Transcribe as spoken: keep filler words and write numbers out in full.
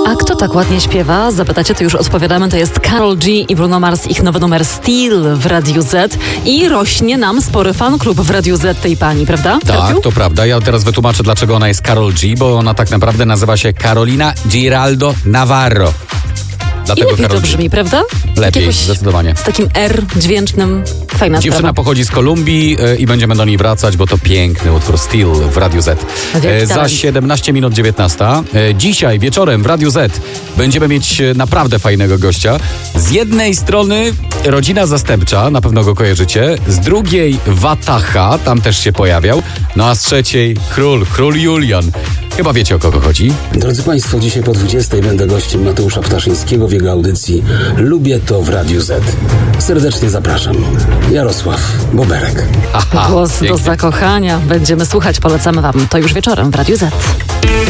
A kto tak ładnie śpiewa? Zapytacie, to już odpowiadamy. To jest Karol G i Bruno Mars, ich nowy numer Steel w Radiu Z. I rośnie nam spory fan klub w Radiu Z tej pani, prawda? Tak, Radiu? to prawda. Ja teraz wytłumaczę, dlaczego ona jest Karol G, bo ona tak naprawdę nazywa się Carolina Giraldo Navarro. Dlatego I lepiej Karol to G. brzmi, prawda? Lepiej, Jakiegoś zdecydowanie. Z takim R dźwięcznym. Fajna Dziewczyna sprawa. pochodzi z Kolumbii e, i będziemy do niej wracać, bo to piękny utwór Steel w Radiu Z. Wielki E, za talent. siedemnaście minut dziewiętnasta. E, dzisiaj wieczorem w Radiu Z będziemy mieć e, naprawdę fajnego gościa. Z jednej strony rodzina zastępcza, na pewno go kojarzycie. Z drugiej Wataha, tam też się pojawiał. No a z trzeciej król, król Julian. Chyba wiecie, o kogo chodzi. Drodzy Państwo, dzisiaj po dwudziestej będę gościem Mateusza Ptaszyńskiego w jego audycji Lubię to w Radiu Z. Serdecznie zapraszam. Jarosław Boberek. Aha, Głos do pięknie. zakochania. Będziemy słuchać, polecamy wam to już wieczorem w Radiu Z.